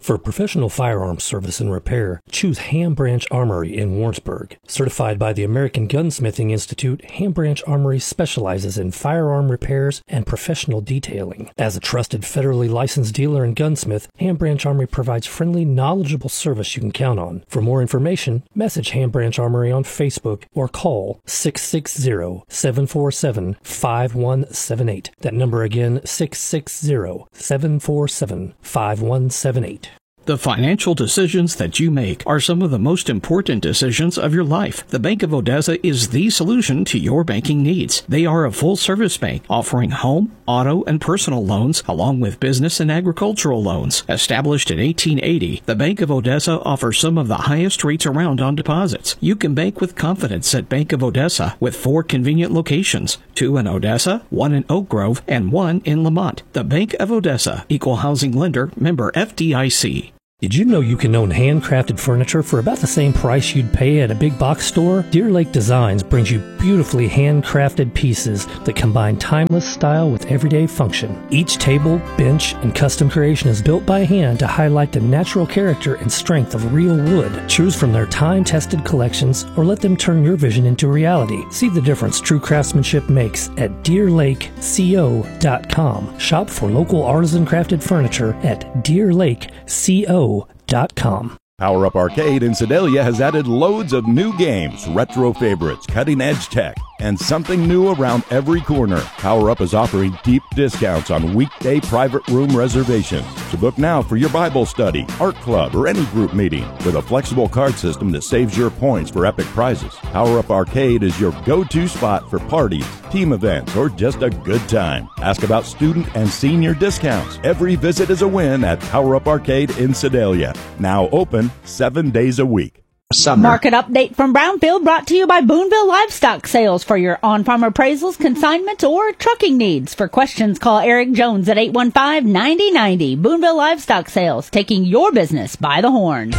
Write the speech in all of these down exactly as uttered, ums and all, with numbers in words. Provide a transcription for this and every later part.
For professional firearms service and repair, choose Ham Branch Armory in Warrensburg. Certified by the American Gunsmithing Institute, Ham Branch Armory specializes in firearm repairs and professional detailing. As a trusted federally licensed dealer and gunsmith, Ham Branch Armory provides friendly, knowledgeable service you can count on. For more information, message Ham Branch Armory on Facebook or call six six zero, seven four seven, five one seven eight. That number again, six six zero, seven four seven, five one seven eight. The financial decisions that you make are some of the most important decisions of your life. The Bank of Odessa is the solution to your banking needs. They are a full-service bank offering home, auto, and personal loans, along with business and agricultural loans. Established in eighteen eighty, the Bank of Odessa offers some of the highest rates around on deposits. You can bank with confidence at Bank of Odessa with four convenient locations, two in Odessa, one in Oak Grove, and one in Lamont. The Bank of Odessa, Equal Housing Lender, member F D I C. Did you know you can own handcrafted furniture for about the same price you'd pay at a big box store? Deer Lake Designs brings you beautifully handcrafted pieces that combine timeless style with everyday function. Each table, bench, and custom creation is built by hand to highlight the natural character and strength of real wood. Choose from their time-tested collections or let them turn your vision into reality. See the difference true craftsmanship makes at deer lake co dot com. Shop for local artisan crafted furniture at deer lake co dot com. Power Up Arcade in Sedalia has added loads of new games, retro favorites, cutting-edge tech, and something new around every corner. Power Up is offering deep discounts on weekday private room reservations. So book now for your Bible study, art club, or any group meeting with a flexible card system that saves your points for epic prizes. Power Up Arcade is your go-to spot for parties, team events, or just a good time. Ask about student and senior discounts. Every visit is a win at Power Up Arcade in Sedalia. Now open seven days a week. Summer. Market update from Brownfield brought to you by Boonville Livestock Sales for your on-farm appraisals, consignments, or trucking needs. For questions, call Eric Jones at eight one five, nine zero nine zero. Boonville Livestock Sales, taking your business by the horns.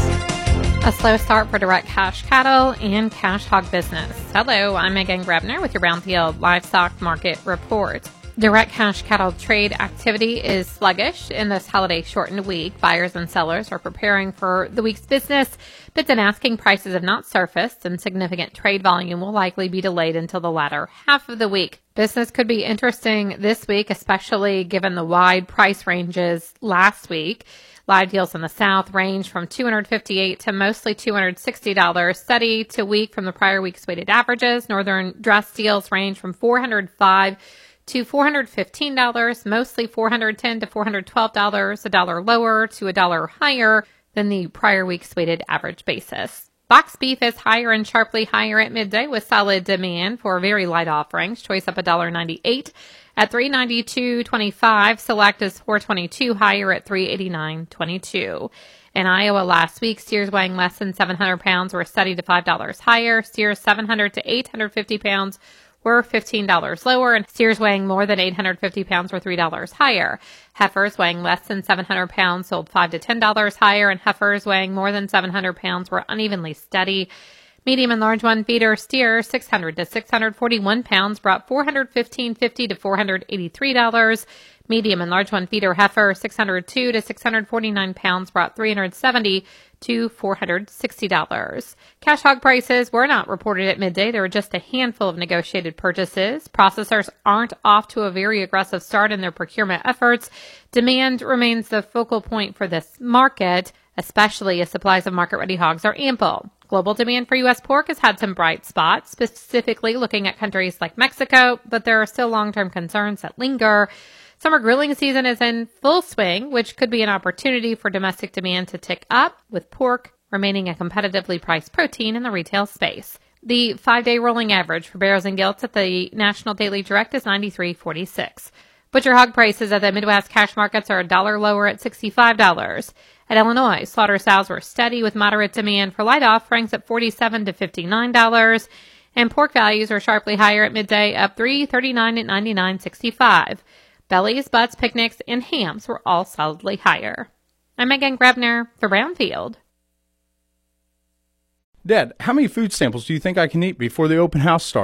A slow start for direct cash cattle and cash hog business. Hello, I'm Megan Grebner with your Brownfield Livestock Market Report. Direct cash cattle trade activity is sluggish in this holiday-shortened week. Buyers and sellers are preparing for the week's business. Bids and asking prices have not surfaced, and significant trade volume will likely be delayed until the latter half of the week. Business could be interesting this week, especially given the wide price ranges last week. Live deals in the South range from two hundred fifty-eight dollars to mostly two hundred sixty dollars, steady to weak from the prior week's weighted averages. Northern dress deals range from four hundred five dollars to four hundred fifteen dollars, mostly four hundred ten dollars to four hundred twelve dollars, a dollar lower to a dollar higher than the prior week's weighted average basis. Box beef is higher and sharply higher at midday with solid demand for very light offerings. Choice up one dollar ninety-eight at three ninety-two twenty-five. Select is four twenty-two higher at three eighty-nine twenty-two. In Iowa last week, steers weighing less than seven hundred pounds were steady to five dollars higher. Steers seven hundred to eight hundred fifty pounds were fifteen dollars lower, and steers weighing more than eight hundred fifty pounds were three dollars higher. Heifers weighing less than seven hundred pounds sold five to ten dollars higher, and heifers weighing more than seven hundred pounds were unevenly steady. Medium and large one feeder steers six hundred to six hundred forty-one pounds brought four hundred fifteen fifty to four hundred eighty-three dollars. Medium and large one feeder heifer six hundred two to six hundred forty-nine pounds brought three hundred seventy to four hundred sixty dollars. Cash hog prices were not reported at midday. There were just a handful of negotiated purchases. Processors aren't off to a very aggressive start in their procurement efforts. Demand remains the focal point for this market, especially as supplies of market-ready hogs are ample. Global demand for U S pork has had some bright spots, specifically looking at countries like Mexico, but there are still long-term concerns that linger. Summer grilling season is in full swing, which could be an opportunity for domestic demand to tick up, with pork remaining a competitively priced protein in the retail space. The five-day rolling average for barrows and gilts at the National Daily Direct is ninety-three forty-six. Butcher hog prices at the Midwest cash markets are a dollar lower at sixty-five dollars. At Illinois, slaughter sows were steady with moderate demand for light offerings at forty-seven to fifty-nine dollars, and pork values are sharply higher at midday, up three thirty-nine at ninety-nine sixty-five. Bellies, butts, picnics, and hams were all solidly higher. I'm Megan Grebner for Brownfield. Dad, how many food samples do you think I can eat before the open house starts?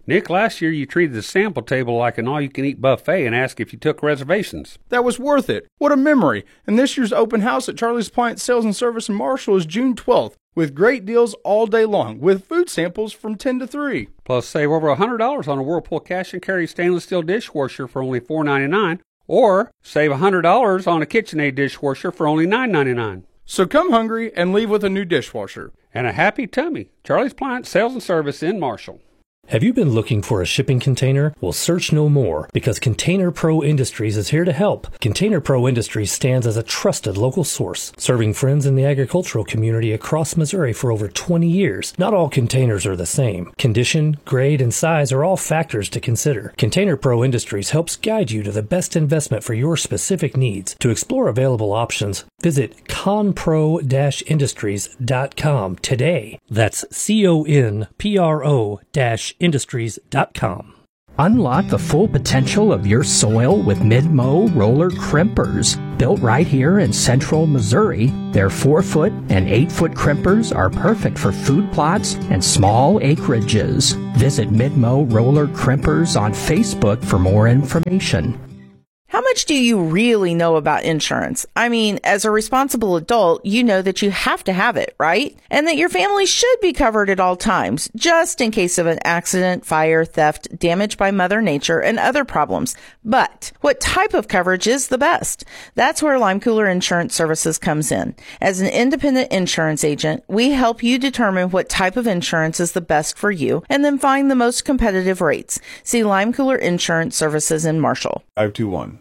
Nick, last year you treated the sample table like an all-you-can-eat buffet and asked if you took reservations. That was worth it. What a memory. And this year's open house at Charlie's Appliance Sales and Service in Marshall is June twelfth, with great deals all day long, with food samples from ten to three. Plus, save over one hundred dollars on a Whirlpool cash and carry stainless steel dishwasher for only four ninety-nine, or save one hundred dollars on a KitchenAid dishwasher for only nine ninety-nine. So come hungry and leave with a new dishwasher. And a happy tummy. Charlie's Appliance Sales and Service in Marshall. Have you been looking for a shipping container? Well, search no more, because Container Pro Industries is here to help. Container Pro Industries stands as a trusted local source, serving friends in the agricultural community across Missouri for over twenty years. Not all containers are the same. Condition, grade, and size are all factors to consider. Container Pro Industries helps guide you to the best investment for your specific needs. To explore available options, visit conpro dash industries dot com today. That's C O N P R O dash industries dot com. Unlock the full potential of your soil with Mid-Mow roller crimpers. Built right here in central Missouri, their four foot and eight foot crimpers are perfect for food plots and small acreages. Visit Mid-Mow roller crimpers on Facebook for more information. How much do you really know about insurance? I mean, as a responsible adult, you know that you have to have it, right? And that your family should be covered at all times, just in case of an accident, fire, theft, damage by Mother Nature, and other problems. But what type of coverage is the best? That's where Lime Cooler Insurance Services comes in. As an independent insurance agent, we help you determine what type of insurance is the best for you and then find the most competitive rates. See Lime Cooler Insurance Services in Marshall. five two one.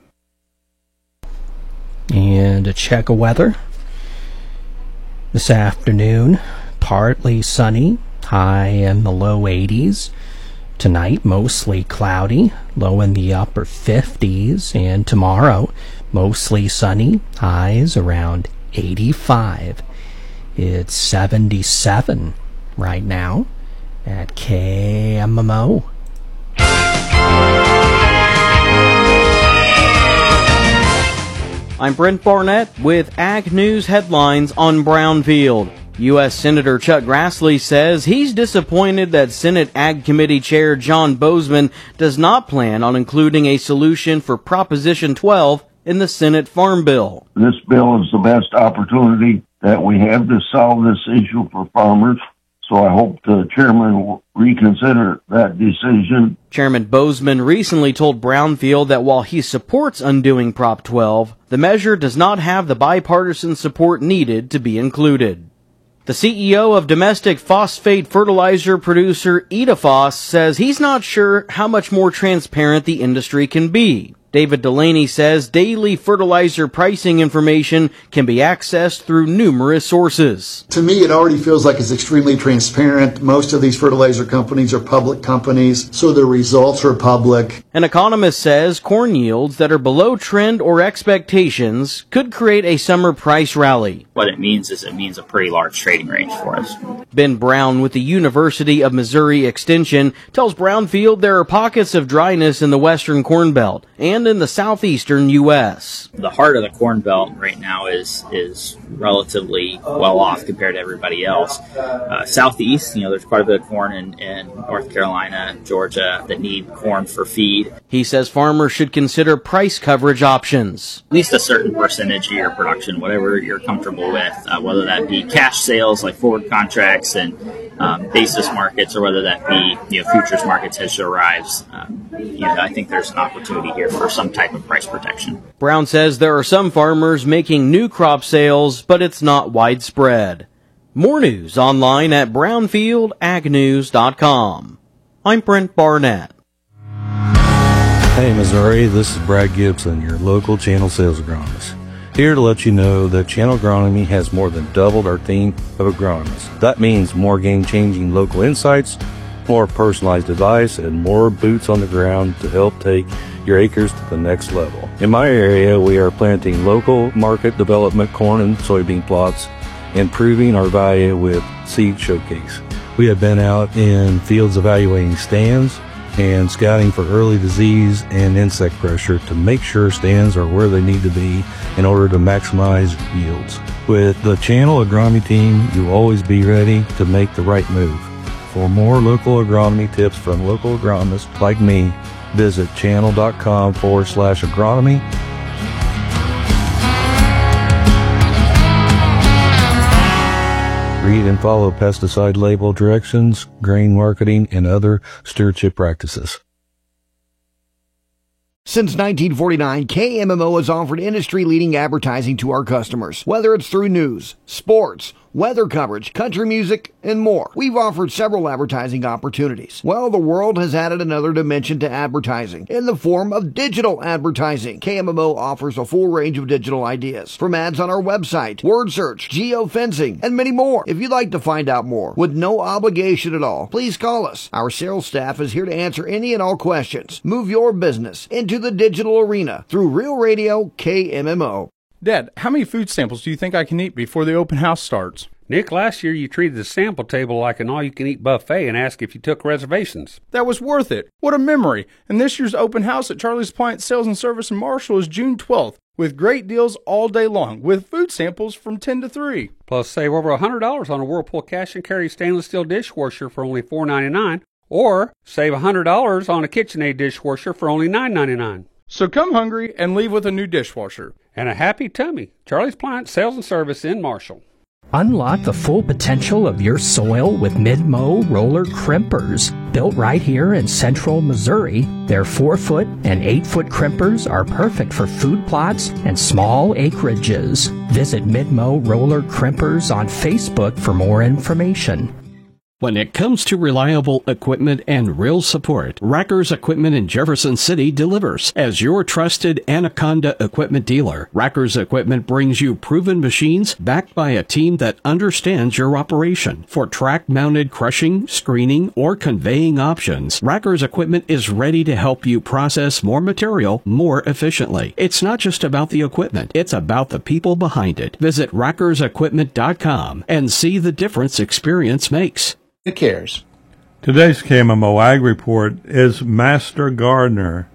And a check of weather. This afternoon, partly sunny, high in the low eighties. Tonight, mostly cloudy, low in the upper fifties. And tomorrow, mostly sunny, highs around eighty-five. It's seventy-seven right now at K M M O. I'm Brent Barnett with Ag News headlines on Brownfield. U S Senator Chuck Grassley says he's disappointed that Senate Ag Committee Chair John Boozman does not plan on including a solution for Proposition twelve in the Senate Farm Bill. This bill is the best opportunity that we have to solve this issue for farmers. So I hope the chairman will reconsider that decision. Chairman Boozman recently told Brownfield that while he supports undoing Prop twelve, the measure does not have the bipartisan support needed to be included. The C E O of domestic phosphate fertilizer producer Edafos says he's not sure how much more transparent the industry can be. David Delaney says daily fertilizer pricing information can be accessed through numerous sources. To me, it already feels like it's extremely transparent. Most of these fertilizer companies are public companies, so their results are public. An economist says corn yields that are below trend or expectations could create a summer price rally. What it means is it means a pretty large trading range for us. Ben Brown with the University of Missouri Extension tells Brownfield there are pockets of dryness in the western Corn Belt and in the southeastern U S. The heart of the Corn Belt right now is is relatively well off compared to everybody else. Uh, southeast, you know, there's quite a bit of corn in, in North Carolina, Georgia that need corn for feed. He says farmers should consider price coverage options. At least a certain percentage of your production, whatever you're comfortable with, uh, whether that be cash sales like forward contracts and um, basis markets, or whether that be, you know, futures markets as it arrives. Um, you know, I think there's an opportunity here for some type of price protection. Brown says there are some farmers making new crop sales, but it's not widespread. More news online at brownfield ag news dot com. I'm Brent Barnett. Hey Missouri, this is Brad Gibson, your local channel sales agronomist. Here to let you know that Channel Agronomy has more than doubled our team of agronomists. That means more game-changing local insights, more personalized advice, and more boots on the ground to help take your acres to the next level. In my area, we are planting local market development corn and soybean plots, improving our value with Seed Showcase. We have been out in fields evaluating stands and scouting for early disease and insect pressure to make sure stands are where they need to be in order to maximize yields. With the Channel Agronomy team, you'll always be ready to make the right move. For more local agronomy tips from local agronomists like me, visit channel.com forward slash agronomy. Read and follow pesticide label directions, grain marketing, and other stewardship practices. Since nineteen forty-nine, K M M O has offered industry-leading advertising to our customers. Whether it's through news, sports, weather coverage, country music, and more. We've offered several advertising opportunities. Well, the world has added another dimension to advertising in the form of digital advertising. K M M O offers a full range of digital ideas, from ads on our website, word search, geofencing, and many more. If you'd like to find out more, with no obligation at all, please call us. Our sales staff is here to answer any and all questions. Move your business into the digital arena through Real Radio K M M O. Dad, how many food samples do you think I can eat before the open house starts? Nick, last year you treated the sample table like an all-you-can-eat buffet and asked if you took reservations. That was worth it. What a memory. And this year's open house at Charlie's Appliance Sales and Service in Marshall is June twelfth, with great deals all day long, with food samples from ten to three. Plus, save over one hundred dollars on a Whirlpool cash and carry stainless steel dishwasher for only four ninety-nine, or save one hundred dollars on a KitchenAid dishwasher for only nine ninety-nine. So come hungry and leave with a new dishwasher. And a happy tummy. Charlie's Appliance Sales and Service in Marshall. Unlock the full potential of your soil with Mid-Mow roller crimpers. Built right here in central Missouri, their four-foot and eight-foot crimpers are perfect for food plots and small acreages. Visit Mid-Mow roller crimpers on Facebook for more information. When it comes to reliable equipment and real support, Rackers Equipment in Jefferson City delivers. As your trusted Anaconda equipment dealer, Rackers Equipment brings you proven machines backed by a team that understands your operation. For track-mounted crushing, screening, or conveying options, Rackers Equipment is ready to help you process more material more efficiently. It's not just about the equipment, it's about the people behind it. Visit rackers equipment dot com and see the difference experience makes. Who cares? Today's K M M O Ag Report is Master Gardener.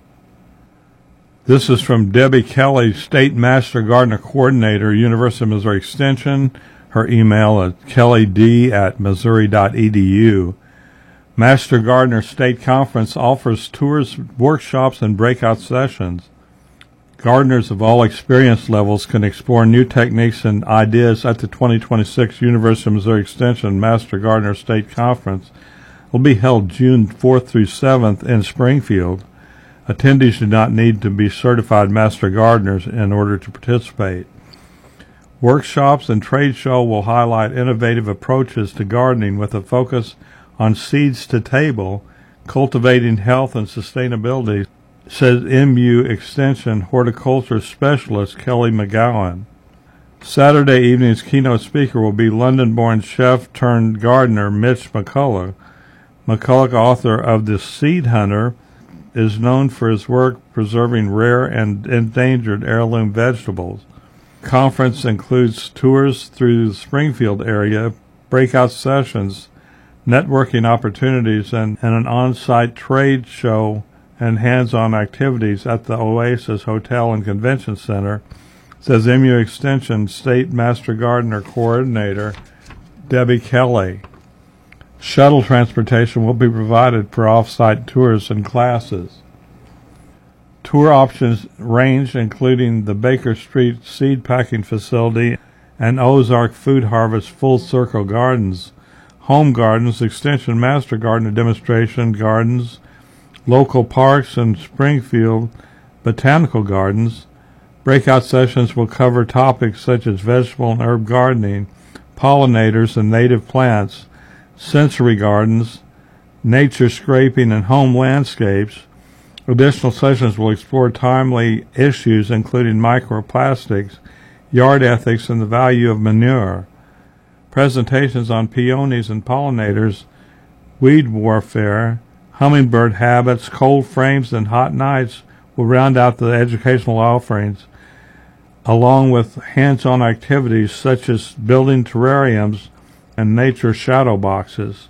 This is from Debbie Kelly, State Master Gardener Coordinator, University of Missouri Extension. Her email is kellyd at missouri dot e d u. Master Gardener State Conference offers tours, workshops, and breakout sessions. Gardeners of all experience levels can explore new techniques and ideas at the twenty twenty-six University of Missouri Extension Master Gardener State Conference. It will be held June fourth through seventh in Springfield. Attendees do not need to be certified Master Gardeners in order to participate. Workshops and trade show will highlight innovative approaches to gardening with a focus on seeds to table, cultivating health and sustainability, says M U Extension Horticulture Specialist Kelly McGowan. Saturday evening's keynote speaker will be London-born chef turned gardener Mitch McCulloch. McCulloch, author of The Seed Hunter, is known for his work preserving rare and endangered heirloom vegetables. Conference includes tours through the Springfield area, breakout sessions, networking opportunities, and, and an on-site trade show and hands-on activities at the Oasis Hotel and Convention Center, says M U Extension State Master Gardener Coordinator Debbie Kelly. Shuttle transportation will be provided for off-site tours and classes. Tour options range, including the Baker Street Seed Packing Facility and Ozark Food Harvest Full Circle Gardens, home gardens, Extension Master Gardener Demonstration Gardens, local parks, and Springfield Botanical Gardens. Breakout sessions will cover topics such as vegetable and herb gardening, pollinators and native plants, sensory gardens, nature scraping, and home landscapes. Additional sessions will explore timely issues including microplastics, yard ethics, and the value of manure. Presentations on peonies and pollinators, weed warfare, hummingbird habits, cold frames, and hot nights will round out the educational offerings, along with hands-on activities such as building terrariums and nature shadow boxes.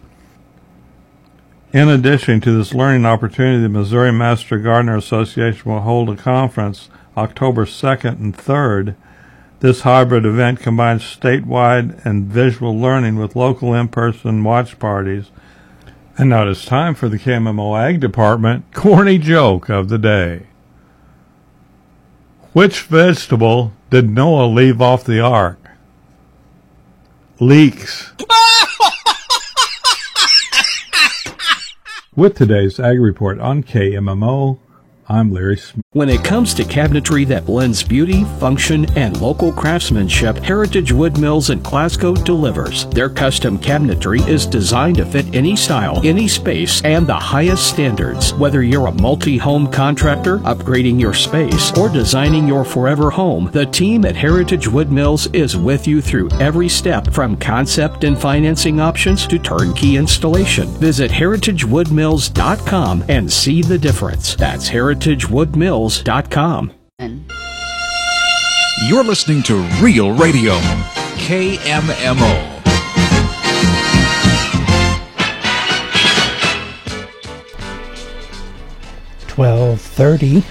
In addition to this learning opportunity, the Missouri Master Gardener Association will hold a conference October second and third. This hybrid event combines statewide and visual learning with local in-person watch parties. And now it's time for the K M M O Ag Department corny joke of the day. Which vegetable did Noah leave off the ark? Leeks. With today's Ag Report on K M M O, I'm Larry Smith. When it comes to cabinetry that blends beauty, function, and local craftsmanship, Heritage Wood Mills in Glasgow delivers. Their custom cabinetry is designed to fit any style, any space, and the highest standards. Whether you're a multi-home contractor, upgrading your space, or designing your forever home, the team at Heritage Wood Mills is with you through every step, from concept and financing options to turnkey installation. Visit heritage wood mills dot com and see the difference. That's heritage wood mills dot com. You're listening to Real Radio, K M M O. twelve thirty.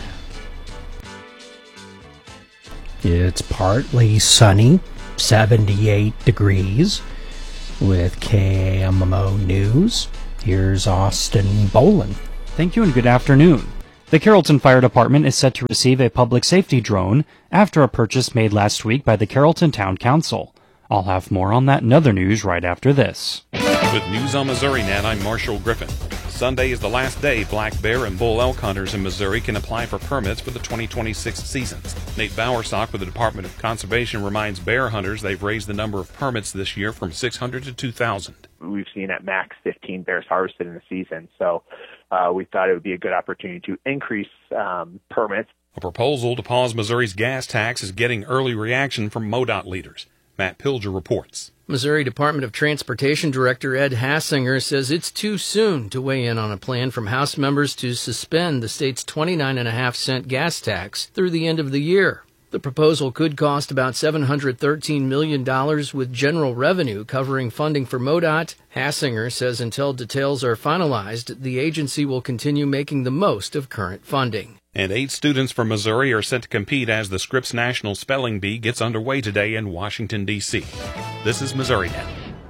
It's partly sunny, seventy-eight degrees. With K M M O News, here's Austin Bolin. Thank you and good afternoon. The Carrollton Fire Department is set to receive a public safety drone after a purchase made last week by the Carrollton Town Council. I'll have more on that and other news right after this. With News on Missouri Net, I'm Marshall Griffin. Sunday is the last day black bear and bull elk hunters in Missouri can apply for permits for the twenty twenty-six seasons. Nate Bowersock with the Department of Conservation reminds bear hunters they've raised the number of permits this year from six hundred to two thousand. We've seen at max fifteen bears harvested in the season, so uh, we thought it would be a good opportunity to increase um, permits. A proposal to pause Missouri's gas tax is getting early reaction from MoDOT leaders. Matt Pilger reports. Missouri Department of Transportation Director Ed Hassinger says it's too soon to weigh in on a plan from House members to suspend the state's twenty-nine point five cent gas tax through the end of the year. The proposal could cost about seven hundred thirteen million dollars with general revenue covering funding for MoDOT. Hassinger says until details are finalized, the agency will continue making the most of current funding. And eight students from Missouri are set to compete as the Scripps National Spelling Bee gets underway today in Washington, D C This is Missouri Net.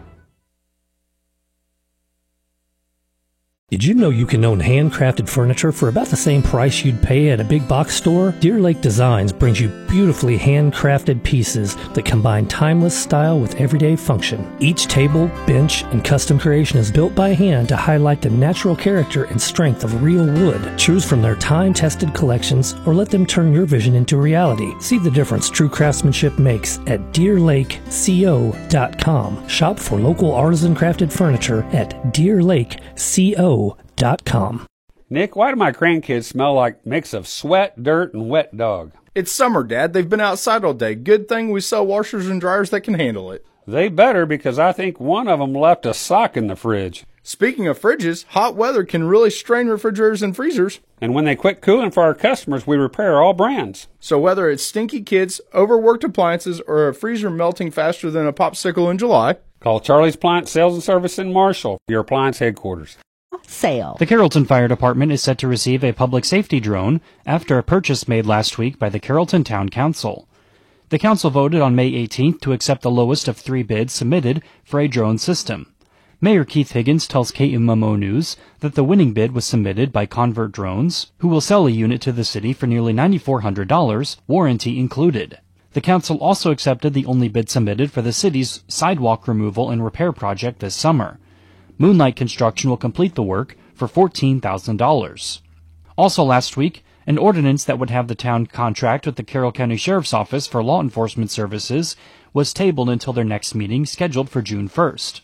Did you know you can own handcrafted furniture for about the same price you'd pay at a big box store? Deer Lake Designs brings you beautifully handcrafted pieces that combine timeless style with everyday function. Each table, bench, and custom creation is built by hand to highlight the natural character and strength of real wood. Choose from their time-tested collections or let them turn your vision into reality. See the difference true craftsmanship makes at deer lake co dot com. Shop for local artisan crafted furniture at deer lake co dot com. Nick, why do my grandkids smell like mix of sweat, dirt, and wet dog? It's summer, Dad. They've been outside all day. Good thing we sell washers and dryers that can handle it. They better, because I think one of them left a sock in the fridge. Speaking of fridges, hot weather can really strain refrigerators and freezers. And when they quit cooling for our customers, we repair all brands. So whether it's stinky kids, overworked appliances, or a freezer melting faster than a popsicle in July, call Charlie's Appliance Sales and Service in Marshall, your appliance headquarters. Sale. The Carrollton Fire Department is set to receive a public safety drone after a purchase made last week by the Carrollton Town Council. The council voted on May eighteenth to accept the lowest of three bids submitted for a drone system. Mayor Keith Higgins tells K M M O News that the winning bid was submitted by Convert Drones, who will sell a unit to the city for nearly nine thousand four hundred dollars, warranty included. The council also accepted the only bid submitted for the city's sidewalk removal and repair project this summer. Moonlight Construction will complete the work for fourteen thousand dollars. Also last week, an ordinance that would have the town contract with the Carroll County Sheriff's Office for law enforcement services was tabled until their next meeting scheduled for June first.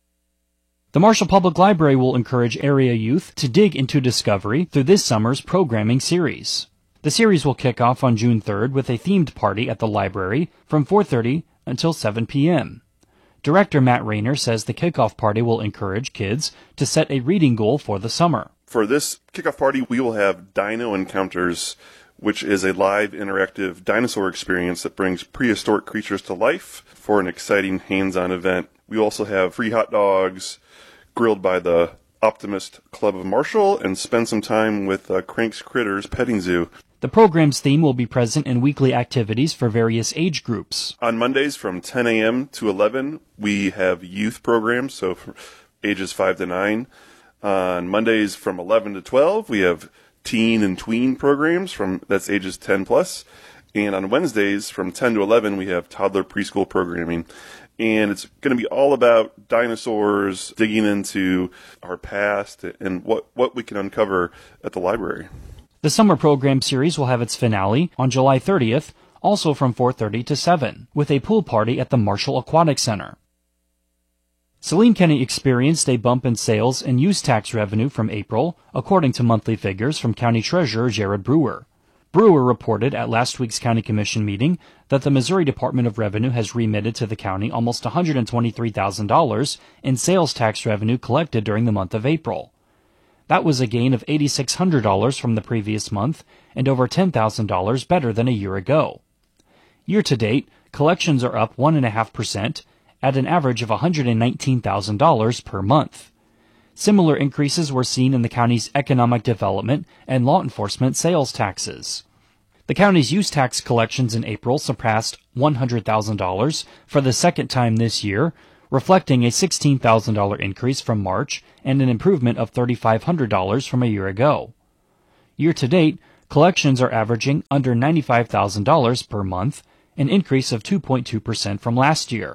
The Marshall Public Library will encourage area youth to dig into discovery through this summer's programming series. The series will kick off on June third with a themed party at the library from four thirty until seven p.m. Director Matt Rayner says the kickoff party will encourage kids to set a reading goal for the summer. For this kickoff party, we will have Dino Encounters, which is a live interactive dinosaur experience that brings prehistoric creatures to life for an exciting hands-on event. We also have free hot dogs, grilled by the Optimist Club of Marshall, and spend some time with uh, Crank's Critters Petting Zoo. The program's theme will be present in weekly activities for various age groups. On Mondays from ten a.m. to eleven, we have youth programs, so for ages five to nine. On Mondays from eleven to twelve, we have teen and tween programs from that's ages ten plus. And on Wednesdays from ten to eleven, we have toddler preschool programming. And it's going to be all about dinosaurs, digging into our past and what, what we can uncover at the library. The summer program series will have its finale on July thirtieth, also from four thirty to seven, with a pool party at the Marshall Aquatic Center. Saline County experienced a bump in sales and use tax revenue from April, according to monthly figures from County Treasurer Jared Brewer. Brewer reported at last week's County Commission meeting that the Missouri Department of Revenue has remitted to the county almost one hundred twenty-three thousand dollars in sales tax revenue collected during the month of April. That was a gain of eight thousand six hundred dollars from the previous month and over ten thousand dollars better than a year ago. Year to date, collections are up one point five percent at an average of one hundred nineteen thousand dollars per month. Similar increases were seen in the county's economic development and law enforcement sales taxes. The county's use tax collections in April surpassed one hundred thousand dollars for the second time this year, reflecting a sixteen thousand dollars increase from March and an improvement of three thousand five hundred dollars from a year ago. Year to date, collections are averaging under ninety-five thousand dollars per month, an increase of two point two percent from last year.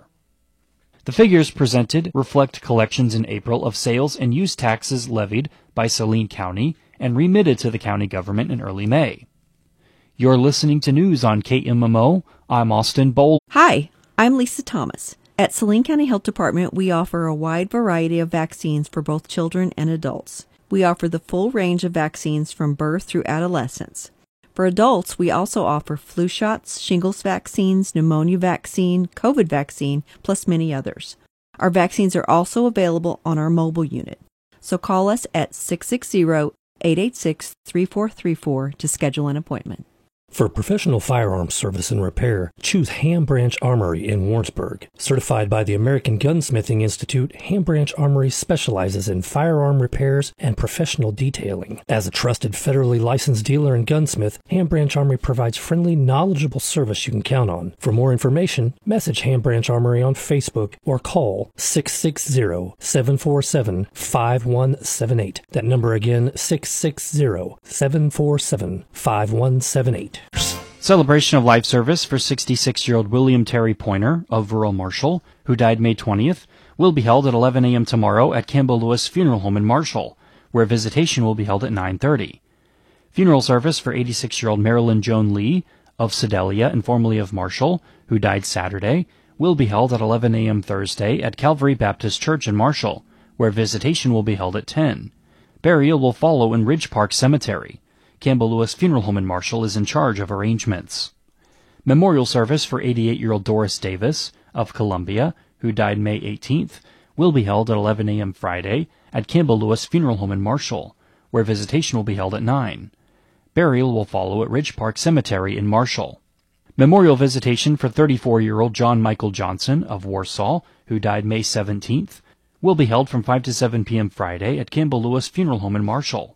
The figures presented reflect collections in April of sales and use taxes levied by Saline County and remitted to the county government in early May. You're listening to news on K M M O. I'm Austin Bold. Hi, I'm Lisa Thomas. At Saline County Health Department, we offer a wide variety of vaccines for both children and adults. We offer the full range of vaccines from birth through adolescence. For adults, we also offer flu shots, shingles vaccines, pneumonia vaccine, COVID vaccine, plus many others. Our vaccines are also available on our mobile unit. So call us at six six zero, eight eight six, three four three four to schedule an appointment. For professional firearms service and repair, choose Ham Branch Armory in Warrensburg. Certified by the American Gunsmithing Institute, Ham Branch Armory specializes in firearm repairs and professional detailing. As a trusted federally licensed dealer and gunsmith, Ham Branch Armory provides friendly, knowledgeable service you can count on. For more information, message Ham Branch Armory on Facebook or call six six zero, seven four seven, five one seven eight. That number again, six six zero, seven four seven, five one seven eight. Celebration of life service for sixty-six-year-old William Terry Pointer of rural Marshall, who died May twentieth, will be held at eleven a.m. tomorrow at Campbell Lewis Funeral Home in Marshall, where visitation will be held at nine thirty. Funeral service for eighty-six-year-old Marilyn Joan Lee of Sedalia and formerly of Marshall, who died Saturday, will be held at eleven a.m. Thursday at Calvary Baptist Church in Marshall, where visitation will be held at ten. Burial will follow in Ridge Park Cemetery. Campbell Lewis Funeral Home in Marshall is in charge of arrangements. Memorial service for eighty-eight-year-old Doris Davis of Columbia, who died May eighteenth, will be held at eleven a.m. Friday at Campbell Lewis Funeral Home in Marshall, where visitation will be held at nine. Burial will follow at Ridge Park Cemetery in Marshall. Memorial visitation for thirty-four-year-old John Michael Johnson of Warsaw, who died May seventeenth, will be held from five to seven p.m. Friday at Campbell Lewis Funeral Home in Marshall.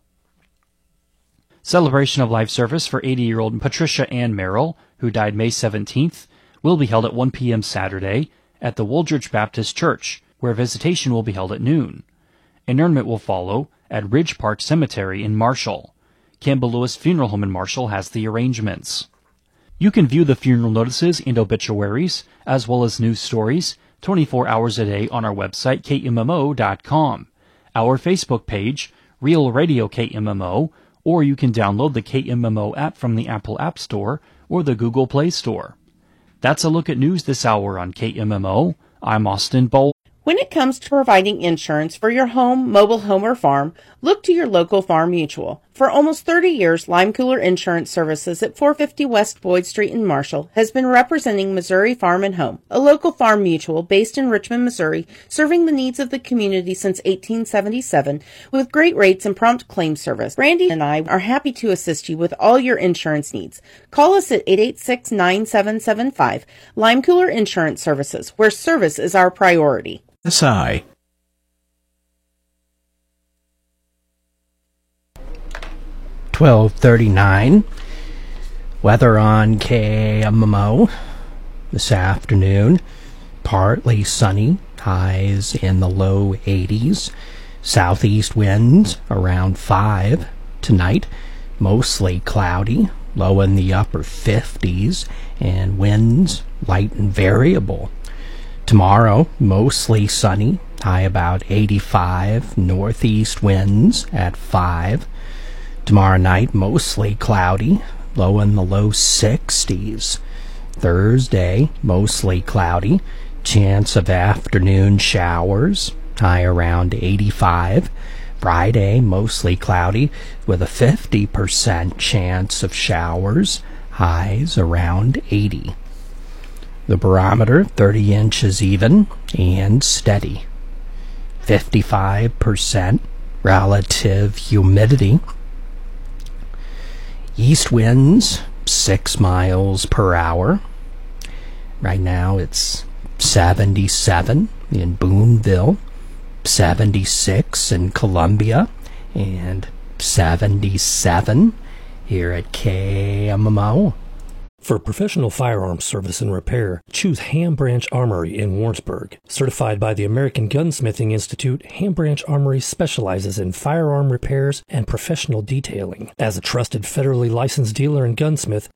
Celebration of life service for eighty-year-old Patricia Ann Merrill, who died May seventeenth, will be held at one p.m. Saturday at the Woolridge Baptist Church, where visitation will be held at noon. Interment will follow at Ridge Park Cemetery in Marshall. Campbell Lewis Funeral Home in Marshall has the arrangements. You can view the funeral notices and obituaries, as well as news stories, twenty-four hours a day on our website, K M M O dot com, our Facebook page, Real Radio K M M O, or you can download the K M M O app from the Apple App Store or the Google Play Store. That's a look at news this hour on K M M O. I'm Austin Bolt. When it comes to providing insurance for your home, mobile home, or farm, look to your local Farm Mutual. For almost thirty years, Lime Cooler Insurance Services at four fifty West Boyd Street in Marshall has been representing Missouri Farm and Home, a local farm mutual based in Richmond, Missouri, serving the needs of the community since eighteen seventy-seven with great rates and prompt claim service. Brandy and I are happy to assist you with all your insurance needs. Call us at eight eight six, nine seven seven five. Lime Cooler Insurance Services, where service is our priority. S I. twelve thirty-nine. Weather on K M M O this afternoon. Partly sunny. Highs in the low eighties. Southeast winds around five. Tonight, mostly cloudy, low in the upper fifties, and winds light and variable. Tomorrow, mostly sunny, high about eighty-five, northeast winds at five. Tomorrow night, mostly cloudy, low in the low sixties. Thursday, mostly cloudy, chance of afternoon showers, high around eighty-five. Friday, mostly cloudy, with a fifty percent chance of showers, highs around eighty. The barometer, thirty inches even and steady. fifty-five percent relative humidity. East winds, six miles per hour. Right now it's seventy-seven in Boonville, seventy-six in Columbia, and seventy-seven here at K M M O. For professional firearms service and repair, choose Ham Branch Armory in Warrensburg. Certified by the American Gunsmithing Institute, Ham Branch Armory specializes in firearm repairs and professional detailing. As a trusted federally licensed dealer and gunsmith,